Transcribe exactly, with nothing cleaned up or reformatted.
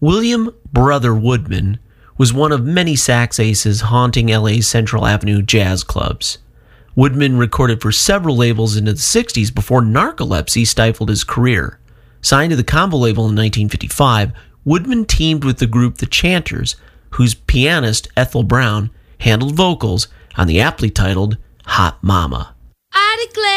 William Brother Woodman was one of many sax aces haunting L A's Central Avenue jazz clubs. Woodman recorded for several labels into the sixties before narcolepsy stifled his career. Signed to the Combo label in nineteen fifty-five, Woodman teamed with the group The Chanters, whose pianist Ethel Brown handled vocals on the aptly titled Hot Mama. I declare